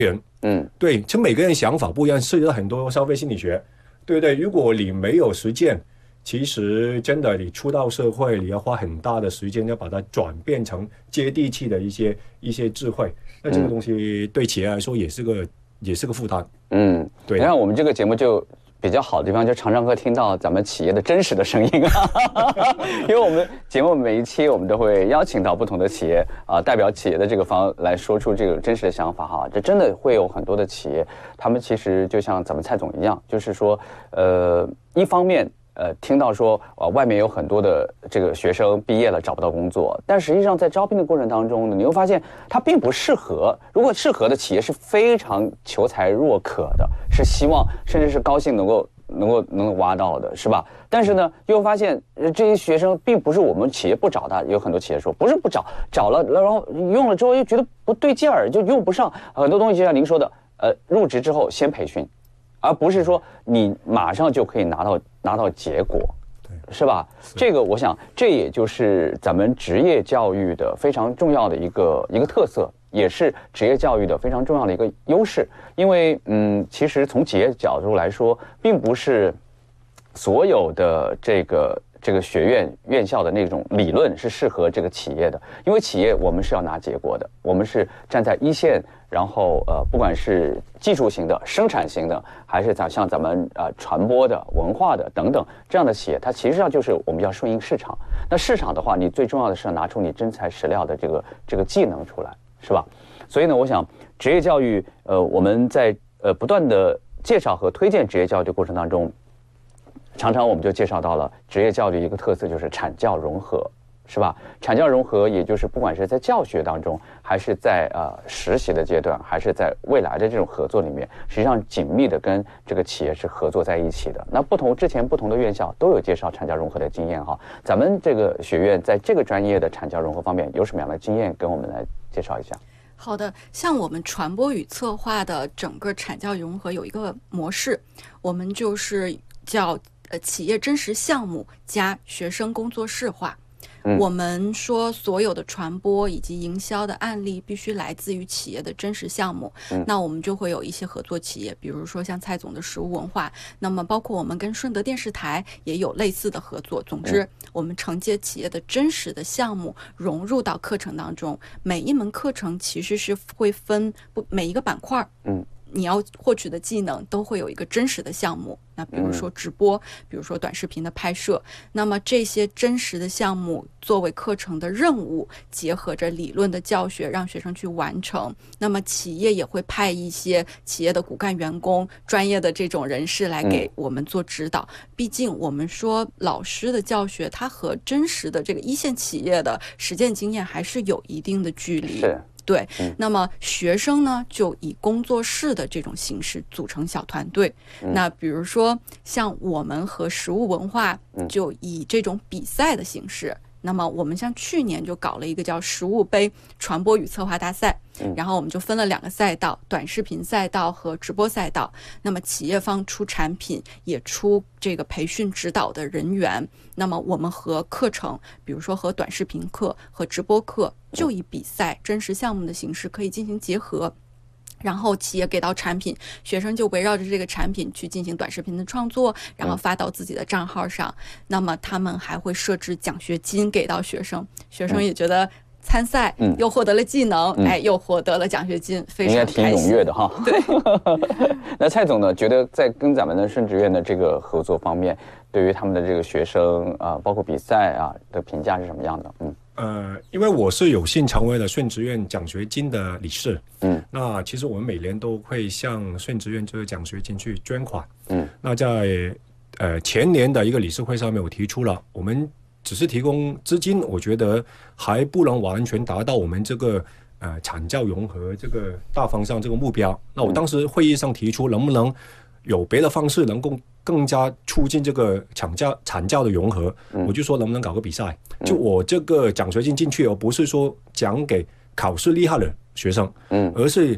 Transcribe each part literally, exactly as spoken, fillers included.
人，嗯，对，其实每个人想法不一样，涉及到很多消费心理学，对不对？如果你没有实践，其实真的你出到社会，你要花很大的时间要把它转变成接地气的一些一些智慧，那这个东西对企业来说也是个也是个负担。嗯，对。 你看我们这个节目就比较好的地方，就常常会听到咱们企业的真实的声音啊，因为我们节目每一期我们都会邀请到不同的企业啊，代表企业的这个方来说出这个真实的想法哈。这真的会有很多的企业，他们其实就像咱们蔡总一样，就是说，呃，一方面。呃，听到说啊、呃，外面有很多的这个学生毕业了找不到工作，但实际上在招聘的过程当中呢，你会发现它并不适合。如果适合的企业是非常求才若渴的，是希望甚至是高兴能够能够能够挖到的，是吧？但是呢，又发现这些学生并不是我们企业不找他，有很多企业说不是不找，找了然后用了之后又觉得不对劲儿，就用不上。很多东西就像您说的，呃，入职之后先培训。而不是说你马上就可以拿到拿到结果，是吧？这个我想，这也就是咱们职业教育的非常重要的一个一个特色，也是职业教育的非常重要的一个优势。因为，嗯，其实从企业角度来说，并不是所有的这个这个学院院校的那种理论是适合这个企业的，因为企业我们是要拿结果的，我们是站在一线。然后呃，不管是技术型的、生产型的，还是咱像咱们呃传播的、文化的等等这样的企业，它其实上就是我们要顺应市场。那市场的话，你最重要的是要拿出你真材实料的这个这个技能出来，是吧？所以呢，我想职业教育，呃，我们在呃不断的介绍和推荐职业教育的过程当中，常常我们就介绍到了职业教育一个特色，就是产教融合。是吧？产教融合，也就是不管是在教学当中，还是在呃实习的阶段，还是在未来的这种合作里面，实际上紧密的跟这个企业是合作在一起的。那不同之前不同的院校都有介绍产教融合的经验哈。咱们这个学院在这个专业的产教融合方面有什么样的经验，跟我们来介绍一下？ 好的，像我们传播与策划的整个产教融合有一个模式，我们就是叫呃企业真实项目加学生工作室化。嗯、我们说所有的传播以及营销的案例必须来自于企业的真实项目、嗯、那我们就会有一些合作企业，比如说像蔡总的食物文化，那么包括我们跟顺德电视台也有类似的合作。总之、嗯、我们承接企业的真实的项目融入到课程当中，每一门课程其实是会分不每一个板块，嗯，你要获取的技能都会有一个真实的项目。那比如说直播、嗯、比如说短视频的拍摄，那么这些真实的项目作为课程的任务，结合着理论的教学让学生去完成。那么企业也会派一些企业的骨干员工、专业的这种人士来给我们做指导、嗯、毕竟我们说老师的教学它和真实的这个一线企业的实践经验还是有一定的距离。是对、嗯，那么学生呢就以工作室的这种形式组成小团队、嗯、那比如说像我们和食物文化就以这种比赛的形式、嗯，那么我们像去年就搞了一个叫食物杯传播与策划大赛、嗯、然后我们就分了两个赛道，短视频赛道和直播赛道。那么企业方出产品，也出这个培训指导的人员，那么我们和课程，比如说和短视频课和直播课，就以比赛真实项目的形式可以进行结合。然后企业给到产品，学生就围绕着这个产品去进行短视频的创作，然后发到自己的账号上、嗯、那么他们还会设置奖学金给到学生，学生也觉得参赛、嗯、又获得了技能、嗯、哎，又获得了奖学金，非常开心， 应该挺踊跃的哈。 对。 那蔡总呢，觉得在跟咱们的顺职院的这个合作方面，对于他们的这个学生啊、呃，包括比赛啊的评价是什么样的？嗯。 呃，因为我是有幸成为了顺职院奖学金的理事，嗯，那其实我们每年都会向顺职院这个奖学金去捐款，嗯，那在呃前年的一个理事会上面，我提出了，我们只是提供资金，我觉得还不能完全达到我们这个呃产教融合这个大方向这个目标。那我当时会议上提出，能不能有别的方式能够更加促进这个产教产教的融合、嗯、我就说能不能搞个比赛、嗯、就我这个奖学金进去，而不是说奖给考试厉害的学生、嗯、而是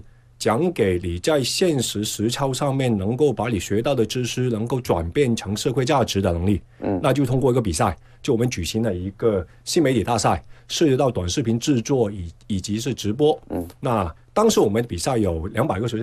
讲给你在现实实操上面能够把你学到的知识能够转变成社会价值的能力。嗯，那就通过一个比赛，就我们举行了一个新媒体大赛，涉及到短视频制作以以及是直播。嗯，那当时我们比赛有两百个学校。